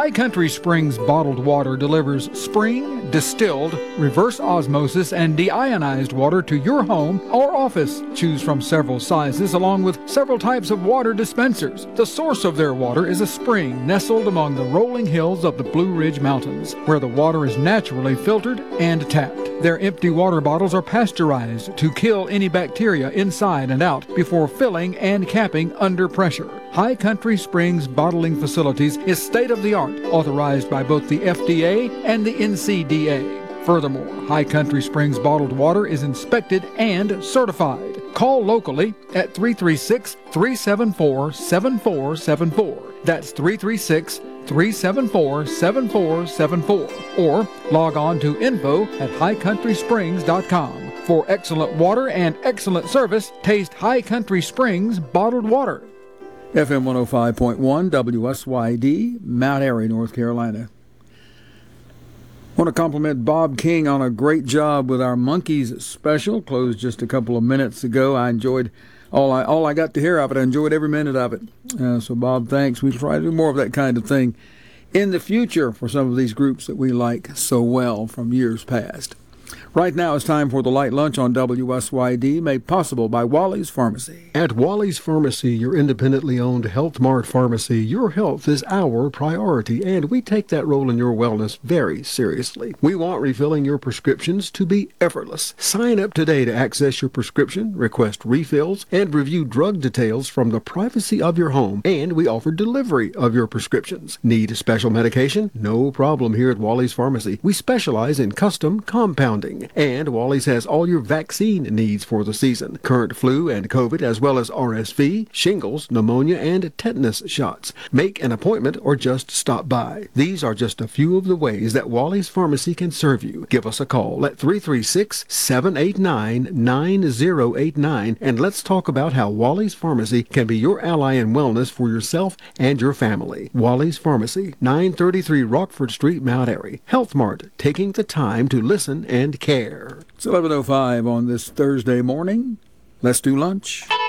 High Country Springs bottled water delivers spring, distilled, reverse osmosis, and deionized water to your home or office. Choose from several sizes along with several types of water dispensers. The source of their water is a spring nestled among the rolling hills of the Blue Ridge Mountains, where the water is naturally filtered and tapped. Their empty water bottles are pasteurized to kill any bacteria inside and out before filling and capping under pressure. High Country Springs Bottling Facilities is state-of-the-art, authorized by both the FDA and the NCDA. Furthermore, High Country Springs bottled water is inspected and certified. Call locally at 336-374-7474. That's 336-374-7474. Or log on to info@highcountrysprings.com. For excellent water and excellent service, taste High Country Springs bottled water. FM 105.1 WSYD, Mount Airy, North Carolina. I want to compliment Bob King on a great job with our Monkeys special. Closed just a couple of minutes ago. I enjoyed all I got to hear of it. I enjoyed every minute of it. So, Bob, thanks. We try to do more of that kind of thing in the future for some of these groups that we like so well from years past. Right now it's time for the Light Lunch on WSYD, made possible by Wally's Pharmacy. At Wally's Pharmacy, your independently owned Health Mart pharmacy, your health is our priority, and we take that role in your wellness very seriously. We want refilling your prescriptions to be effortless. Sign up today to access your prescription, request refills, and review drug details from the privacy of your home, and we offer delivery of your prescriptions. Need special medication? No problem here at Wally's Pharmacy. We specialize in custom compounding. And Wally's has all your vaccine needs for the season. Current flu and COVID, as well as RSV, shingles, pneumonia, and tetanus shots. Make an appointment or just stop by. These are just a few of the ways that Wally's Pharmacy can serve you. Give us a call at 336-789-9089, and let's talk about how Wally's Pharmacy can be your ally in wellness for yourself and your family. Wally's Pharmacy, 933 Rockford Street, Mount Airy. Health Mart, taking the time to listen and care. It's 11:05 on this Thursday morning. Let's do lunch.